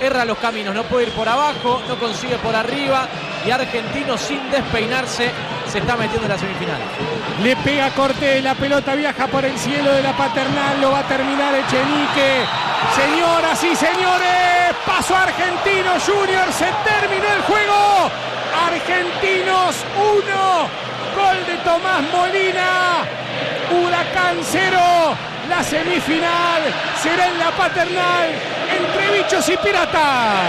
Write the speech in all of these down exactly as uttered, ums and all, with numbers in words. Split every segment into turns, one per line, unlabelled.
erra los caminos, no puede ir por abajo, no consigue por arriba, y Argentino, sin despeinarse, se está metiendo en la semifinal.
Le pega Cortés, la pelota viaja por el cielo de la Paternal, lo va a terminar Echenique. Señoras y señores, paso a Argentinos Juniors, se terminó el juego. Argentinos uno, gol de Tomás Molina. Huracán cero, la semifinal será en la Paternal entre Bichos y Piratas.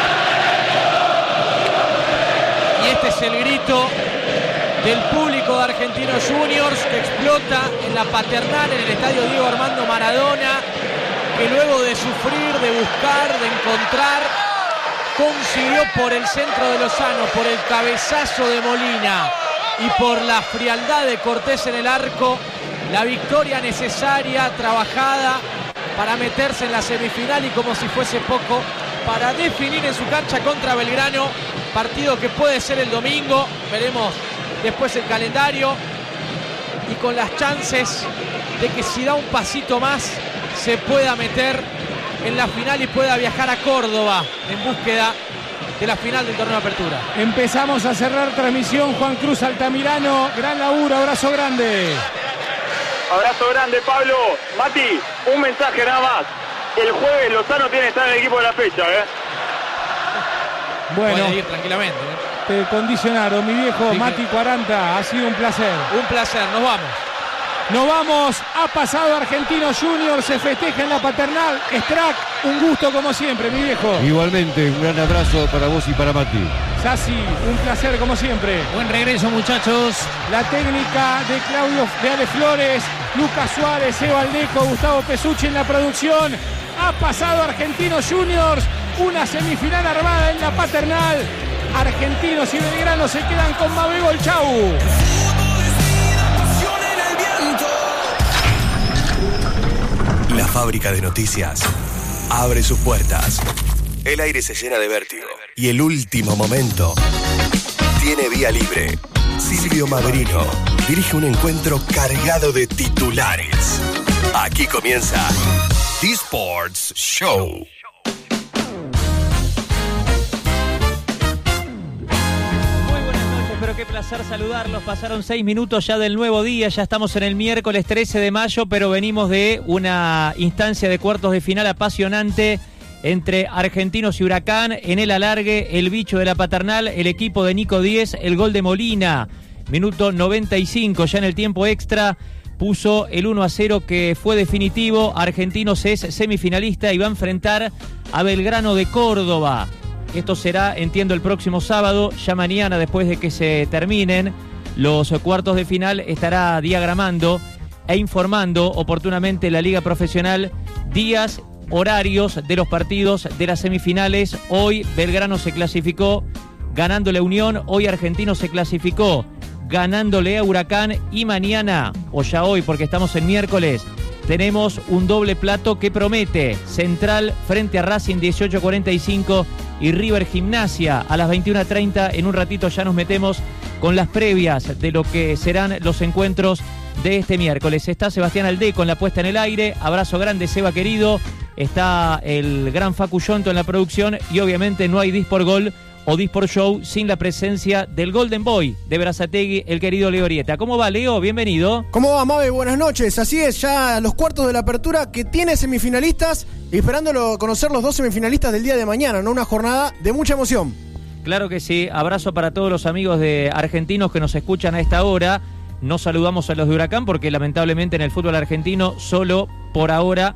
Y este es el grito del público de Argentinos Juniors que explota en la Paternal, en el estadio Diego Armando Maradona, que luego de sufrir, de buscar, de encontrar, consiguió por el centro de Lozano, por el cabezazo de Molina y por la frialdad de Cortés en el arco, la victoria necesaria, trabajada para meterse en la semifinal y, como si fuese poco, para definir en su cancha contra Belgrano, partido que puede ser el domingo, veremos después el calendario, y con las chances de que si da un pasito más se pueda meter en la final y pueda viajar a Córdoba en búsqueda de la final del torneo de apertura.
Empezamos a cerrar transmisión. Juan Cruz Altamirano, gran laburo, abrazo grande.
Abrazo grande, Pablo. Mati, un mensaje nada más. El jueves Lozano tiene que estar en el equipo de la fecha, ¿eh?
Bueno,
puede ir tranquilamente, ¿eh?
Te condicionaron, mi viejo. Sí, Mati cuarenta, ha sido un placer.
Un placer, nos vamos.
Nos vamos, ha pasado Argentinos Juniors, se festeja en la Paternal. Strack, un gusto como siempre, mi viejo.
Igualmente, un gran abrazo para vos y para Mati.
Sassi, un placer como siempre.
Buen regreso, muchachos.
La técnica de Claudio de Ale Flores, Lucas Suárez, Eva Aldeco, Gustavo Pesucci en la producción. Ha pasado Argentinos Juniors, una semifinal armada en la Paternal. Argentinos y Belgrano se quedan con Mabegol. Chau.
La fábrica de noticias abre sus puertas. El aire se llena de vértigo. Y el último momento tiene vía libre. Silvio Magrino dirige un encuentro cargado de titulares. Aquí comienza The Sports Show.
Pero qué placer saludarlos. Pasaron seis minutos ya del nuevo día. Ya estamos en el miércoles trece de mayo, pero venimos de una instancia de cuartos de final apasionante entre Argentinos y Huracán. En el alargue, el bicho de la Paternal, el equipo de Nico Díez, el gol de Molina. Minuto noventa y cinco, ya en el tiempo extra, puso el uno a cero que fue definitivo. Argentinos es semifinalista y va a enfrentar a Belgrano de Córdoba. Esto será, entiendo, el próximo sábado. Ya mañana, después de que se terminen los cuartos de final, estará diagramando e informando oportunamente la Liga Profesional días, horarios de los partidos de las semifinales. Hoy Belgrano se clasificó ganándole a Unión. Hoy Argentino se clasificó ganándole a Huracán. Y mañana, o ya hoy porque estamos en miércoles, tenemos un doble plato que promete. Central frente a Racing, dieciocho cuarenta y cinco, y River Gimnasia a las veintiuna treinta. En un ratito ya nos metemos con las previas de lo que serán los encuentros de este miércoles. Está Sebastián Aldé con la puesta en el aire. Abrazo grande, Seba querido. Está el gran Facu Yonto en la producción. Y obviamente no hay Dis por Gol o Dis por Show sin la presencia del Golden Boy de Berazategui, el querido Leo Orieta. ¿Cómo va, Leo? Bienvenido.
¿Cómo va, Mabe? Buenas noches. Así es, ya los cuartos de la apertura que tiene semifinalistas y esperándolo conocer los dos semifinalistas del día de mañana, ¿no? Una jornada de mucha emoción.
Claro que sí. Abrazo para todos los amigos de argentinos que nos escuchan a esta hora. No saludamos a los de Huracán porque lamentablemente en el fútbol argentino solo por ahora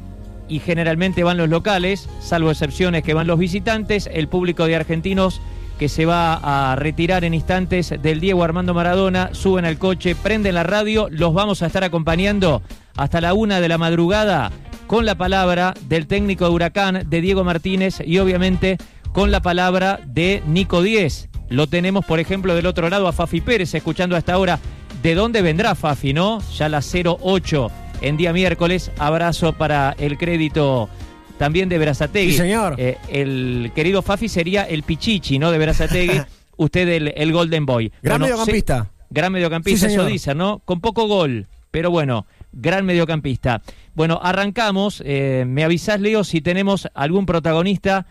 y generalmente van los locales, salvo excepciones que van los visitantes. El público de Argentinos que se va a retirar en instantes del Diego Armando Maradona, suben al coche, prenden la radio, los vamos a estar acompañando hasta la una de la madrugada con la palabra del técnico de Huracán, de Diego Martínez, y obviamente con la palabra de Nico Díez. Lo tenemos, por ejemplo, del otro lado a Fafi Pérez, escuchando hasta ahora. ¿De dónde vendrá Fafi, no? Ya las cero ocho en día miércoles. Abrazo para el crédito también de Berazategui.
Sí, señor.
Eh, el querido Fafi sería el Pichichi, ¿no? De Berazategui. Usted el, el Golden Boy.
Gran
bueno,
mediocampista.
Se, gran mediocampista,
sí,
eso dice, ¿no? Con poco gol, pero bueno, gran mediocampista. Bueno, arrancamos. Eh, me avisás, Leo, si tenemos algún protagonista